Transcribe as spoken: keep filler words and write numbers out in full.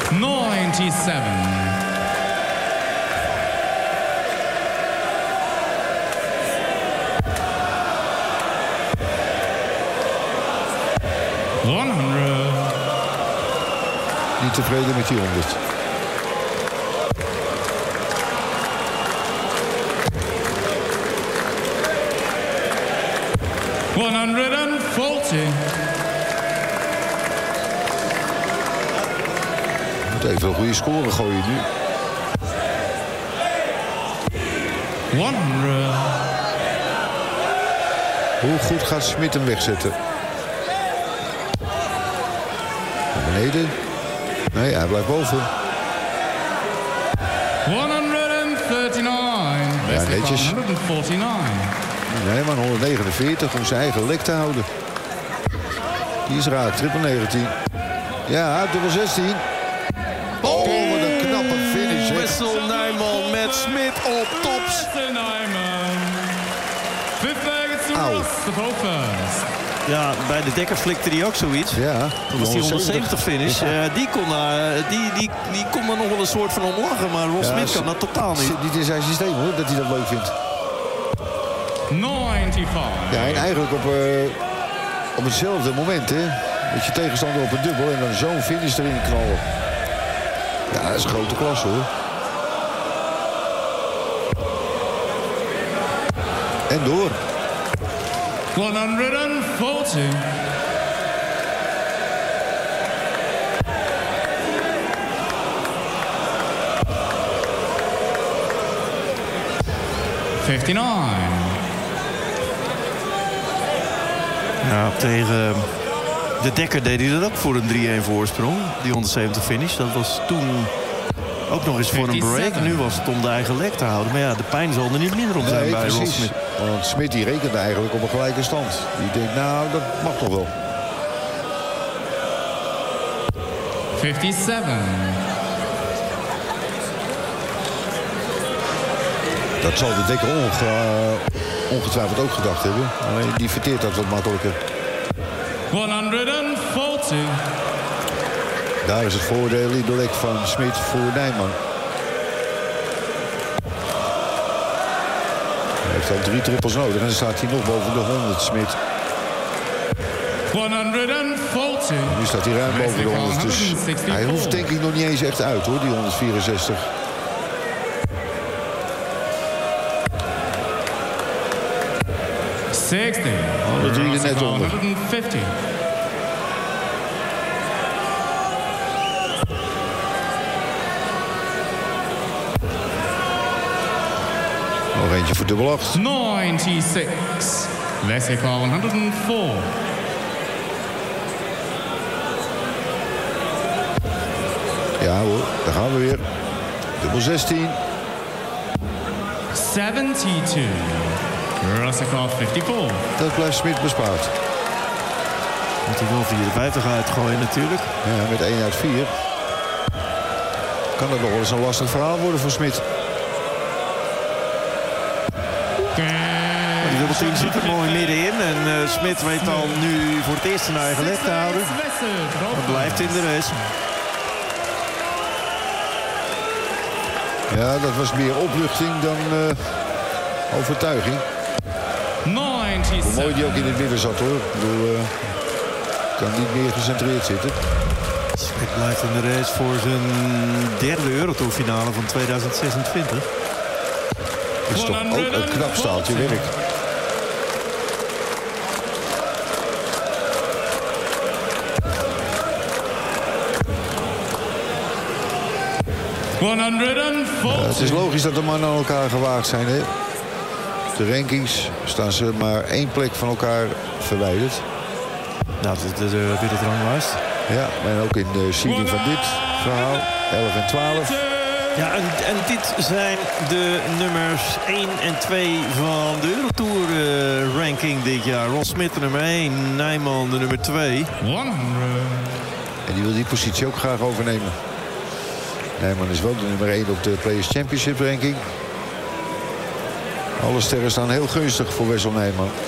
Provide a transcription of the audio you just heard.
ninety-seven. one hundred. Niet tevreden met die honderd. one hundred forty. Moet even een goede score gooien nu. honderd. Hoe goed gaat Smit hem wegzetten? Naar beneden. Nee, hij blijft boven. honderdnegenendertig. Ja, netjes. honderdnegenenveertig. Nee, maar honderdnegenenveertig om zijn eigen lek te houden. Die is raak, triple negentien. Ja, dubbel zestien. Oh, wat een knappe finish. Hè. Wessel Nijman met Smit op tops. Auw. Ja, bij de Dekker flikte hij ook zoiets. Ja, Dat was die honderdzeventig finish. Ja. Uh, die, kon, uh, die, die, die kon er nog wel een soort van om lachen. Maar Ross ja, Smit kan dat totaal niet. Zit niet in zijn systeem hoor, dat hij dat leuk vindt. negenennegentig. Ja, en eigenlijk op, uh, op hetzelfde moment, hè. Met je tegenstander op een dubbel en dan zo'n finish erin knallen. Ja, dat is een grote klasse hoor. En door. honderdveertig. vijfenvijftig. Ja, tegen de Dekker deed hij dat ook voor een drie-een voorsprong. Die honderdzeventig finish. Dat was toen ook nog eens voor een break. Nu was het om de eigen lek te houden. Maar ja, de pijn zal er niet minder op zijn nee, bij Ross Smit. Want Smit die rekende eigenlijk op een gelijke stand. Die denkt, nou, dat mag toch wel. vijfenvijftig. Dat zal de Dekker onge ongetwijfeld ook gedacht hebben. Alleen die verteert dat wat makkelijker. honderdveertig. Daar is het voordeel in de lek van Smit voor Nijman. Hij heeft al drie trippels nodig en dan staat hij nog boven de honderd, Smit. honderdveertig. Nu staat hij ruim boven de honderd, dus hij hoeft denk ik nog niet eens echt uit hoor, die honderdvierenzestig. zestig. Oh, dat doe je er net onder. honderdvijftig. Nog eentje voor dubbel acht. negenennegentig. Lessica honderdvier. Ja hoor, daar gaan we weer. Dubbel zestien. zevenenzeventig. Lessica vijfenvijftig. Dat blijft Smit bespaard. Moet hij wel vierenvijftig uitgooien natuurlijk. Ja, met één uit vier. Kan dat nog wel eens een lastig verhaal worden voor Smit. Die dubbel tien zit er mooi middenin. En uh, Smit weet al nu voor het eerst zijn eigen lek te houden. Dat blijft in de race. Ja, dat was meer opluchting dan uh, overtuiging. Hoe mooi die ook in het midden zat hoor. Ik bedoel, uh, kan niet meer gecentreerd zitten. Smit blijft in de race voor zijn derde Eurotourfinale van tweeduizend zesentwintig. Dat is toch ook een knap staaltje werk. Ja, het is logisch dat de mannen aan elkaar gewaagd zijn. Hè? De rankings staan ze maar één plek van elkaar verwijderd. Nou, dat is de wereldranglijst. Ja, en ook in de seeding van dit verhaal. elf en twaalf. Ja, en, en dit zijn de nummers één en twee van de Eurotour uh, ranking dit jaar. Ross Smit de nummer één, Nijman de nummer twee. En die wil die positie ook graag overnemen. Nijman is wel de nummer één op de Players Championship ranking. Alle sterren staan heel gunstig voor Wessel Nijman.